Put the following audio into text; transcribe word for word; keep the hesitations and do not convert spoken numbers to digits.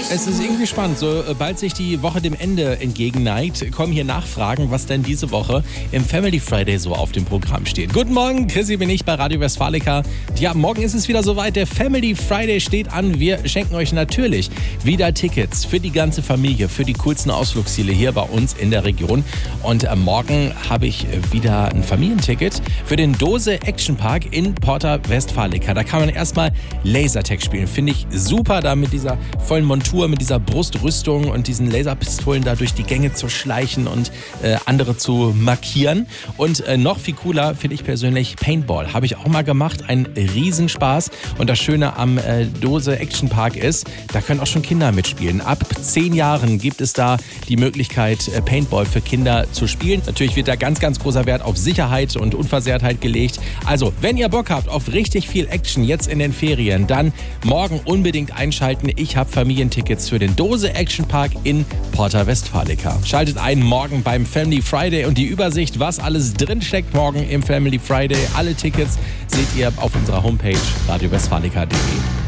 Es ist irgendwie spannend. Sobald sich die Woche dem Ende entgegenneigt, kommen hier Nachfragen, was denn diese Woche im Family Friday so auf dem Programm steht. Guten Morgen, Chrissy bin ich bei Radio Westfalica. Ja, morgen ist es wieder soweit. Der Family Friday steht an. Wir schenken euch natürlich wieder Tickets für die ganze Familie, für die coolsten Ausflugsziele hier bei uns in der Region. Und äh, morgen habe ich wieder ein Familienticket für den Dose Action Park in Porta Westfalica. Da kann man erstmal Lasertag spielen. Finde ich super, da mit dieser vollen Montur, mit dieser Brustrüstung und diesen Laserpistolen da durch die Gänge zu schleichen und äh, andere zu markieren. Und äh, noch viel cooler finde ich persönlich Paintball. Habe ich auch mal gemacht. Ein Riesenspaß. Und das Schöne am äh, Dose Action Park ist, da können auch schon Kinder mitspielen. Ab zehn Jahren gibt es da die Möglichkeit, äh, Paintball für Kinder zu spielen. Natürlich wird da ganz, ganz großer Wert auf Sicherheit und Unversehrtheit gelegt. Also, wenn ihr Bock habt auf richtig viel Action jetzt in den Ferien, dann morgen unbedingt einschalten. Ich habe Familientickets für den Dose Action Park in Porta Westfalica. Schaltet ein morgen beim Family Friday und die Übersicht, was alles drinsteckt morgen im Family Friday. Alle Tickets seht ihr auf unserer Homepage radio westfalica punkt de.